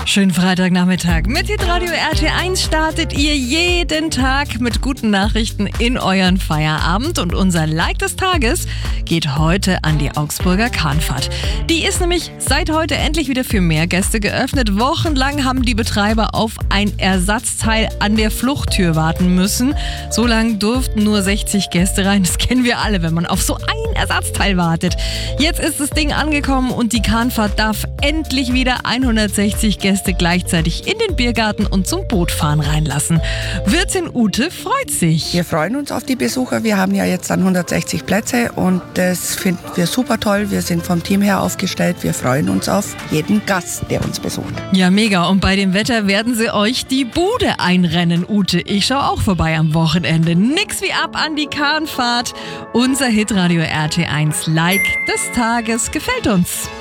Schönen Freitagnachmittag. Mit Hitradio RT1 startet ihr jeden Tag mit guten Nachrichten in euren Feierabend. Und unser Like des Tages geht heute an die Augsburger Kahnfahrt. Die ist nämlich seit heute endlich wieder für mehr Gäste geöffnet. Wochenlang haben die Betreiber auf ein Ersatzteil an der Fluchttür warten müssen. So lange durften nur 60 Gäste rein. Das kennen wir alle, wenn man auf so ein Ersatzteil wartet. Jetzt ist das Ding angekommen und die Kahnfahrt darf endlich wieder 160 Gäste gleichzeitig in den Biergarten und zum Bootfahren reinlassen. Wirtin Ute freut sich. Wir freuen uns auf die Besucher. Wir haben ja jetzt dann 160 Plätze und das finden wir super toll. Wir sind vom Team her aufgestellt. Wir freuen uns auf jeden Gast, der uns besucht. Ja, mega. Und bei dem Wetter werden sie euch die Bude einrennen, Ute. Ich schaue auch vorbei am Wochenende. Nix wie ab an die Kahnfahrt. Unser Hitradio RT1 Like des Tages gefällt uns.